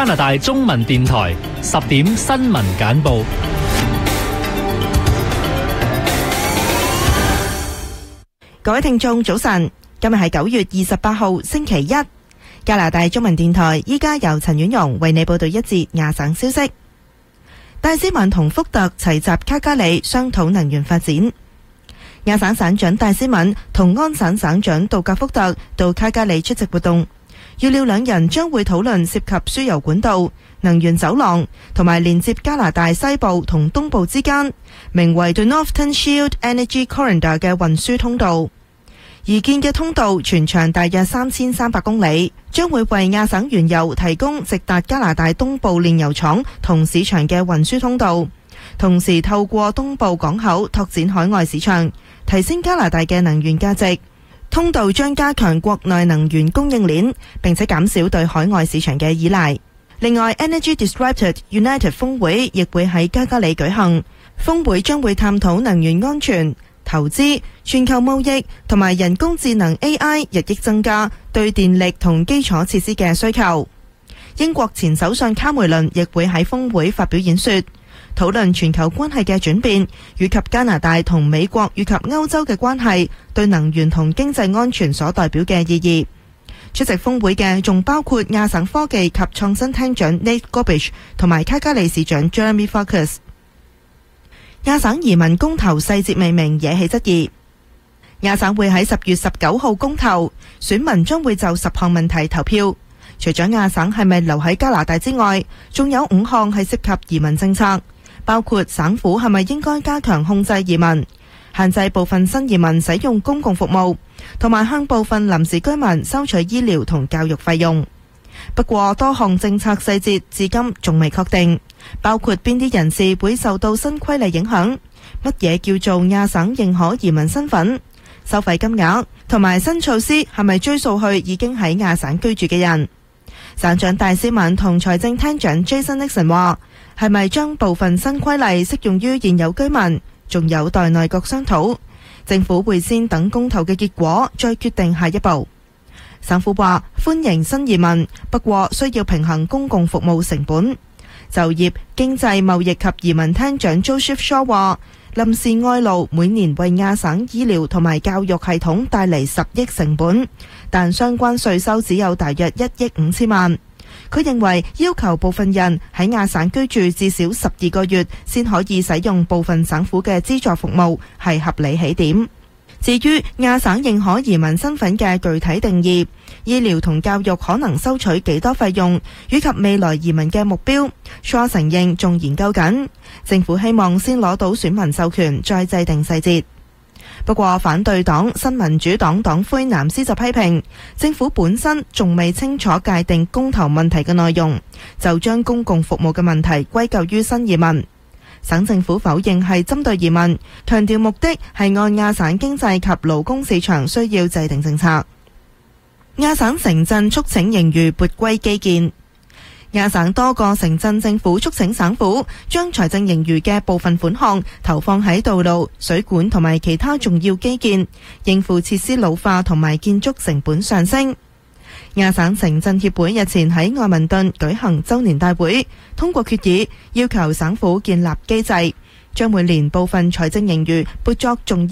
加拿大中文電台10點新聞簡報。 各位聽眾早晨，今日係9月28號星期一，加拿大中文電台依家由陳婉容為你報道一節亞省消息。戴斯文同福特齊集卡加里商討能源發展。亞省省長戴斯文同安省省長杜格福特到卡加里出席活動，預料兩人將會討論涉及輸油管道、能源走廊同埋連接加拿大西部同東部之間名為 The Northern Shield Energy Corridor 嘅運輸通道。而建嘅通道全長大約3300公里，將會為亞省原油提供直達加拿大東部煉油廠同市場嘅運輸通道，同時透過東部港口拓展海外市場，提升加拿大嘅能源價值。通道將加強國內能源供應鏈，並且減少對海外市場嘅依賴。另外 Energy Disrupted United 峰會亦會喺加加里舉行，峰會將會探討能源安全、投資、全球貿易同埋人工智能 AI 日益增加對電力同基礎設施嘅需求。英國前首相卡梅倫亦會喺峰會發表演說，討論全球關係嘅轉變，以及加拿大同美國以及歐洲嘅關係對能源同經濟安全所代表嘅意義。出席峰會嘅仲包括亞省科技及創新廳長 Nate Gobish 同埋卡加里市長 Jeremy Farkas。亞省移民公投細節未明，惹起質疑。亞省會喺10月19號公投，選民將會就10項問題投票。除咗亞省係咪留喺加拿大之外，仲有5項係涉及移民政策，包括省府係咪應該加強控制移民、限制部分新移民使用公共服務，同埋向部分臨時居民收取醫療同教育費用。不過多項政策細節至今仲未確定，包括邊啲人士會受到新規例影響，乜嘢叫做亞省認可移民身份、收費金額，同埋新措施係咪追溯去已經喺亞省居住嘅人。省長戴斯文同財政廳長 Jason Nixon 話，係咪將部分新規例適用於現有居民，仲有待內閣商討。政府會先等公投嘅結果，再決定下一步。省府話歡迎新移民，不過需要平衡公共服務成本。就業、經濟、貿易及移民廳長 Joseph Shaw 話，臨時外勞每年為亞省醫療同埋教育系統帶嚟10億成本，但相關稅收只有大約1億5千萬。佢認為要求部分人喺亞省居住至少12個月先可以使用部分省府嘅資助服務係合理起點。至於亞省認可移民身份嘅具體定義、醫療同教育可能收取幾多費用，以及未來移民嘅目標，Shaw承認仲研究緊。政府希望先攞到選民授權再制定細節。不過反對黨新民主黨黨魁南斯就批評政府本身仲未清楚界定公投問題嘅內容，就將公共服務嘅問題歸咎於新移民。省政府否認係針對移民，強調目的係按亞省經濟及勞工市場需要制定政策。亞省城鎮促請盈餘撥歸基建。亞省多個城鎮政府促請省府將財政盈餘嘅部分款項投放喺道路、水管同埋其他重要基建，應付設施老化同埋建築成本上升。亞省城鎮協會日前喺愛民頓舉行周年大會，通過決議，要求省府建立機制，將每年部分財政盈餘撥作重要